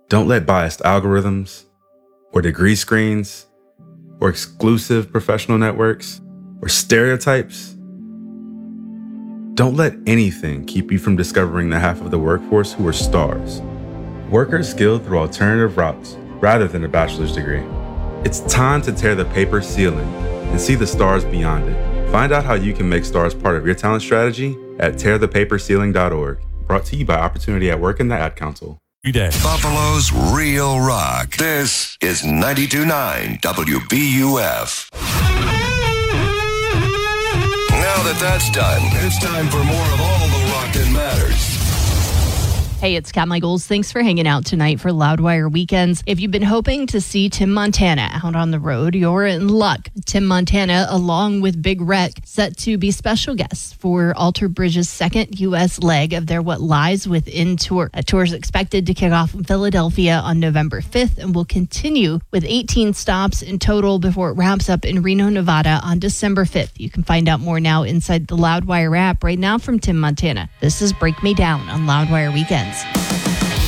Don't let biased algorithms, or degree screens, or exclusive professional networks, or stereotypes. Don't let anything keep you from discovering the half of the workforce who are stars. Workers skilled through alternative routes rather than a bachelor's degree. It's time to tear the paper ceiling and see the stars beyond it. Find out how you can make stars part of your talent strategy at tearthepaperceiling.org. Brought to you by Opportunity at Work and the Ad Council. Buffalo's Real Rock. This is 92.9 WBUF. Now that's done, it's time for more of all the rock that matters. Hey, it's Kat Michaels. Thanks for hanging out tonight for Loudwire Weekends. If you've been hoping to see Tim Montana out on the road, you're in luck. Tim Montana, along with Big Rec, set to be special guests for Alter Bridge's second U.S. leg of their What Lies Within tour. A tour is expected to kick off in Philadelphia on November 5th and will continue with 18 stops in total before it wraps up in Reno, Nevada on December 5th. You can find out more now inside the Loudwire app right now from Tim Montana. This is Break Me Down on Loudwire Weekends.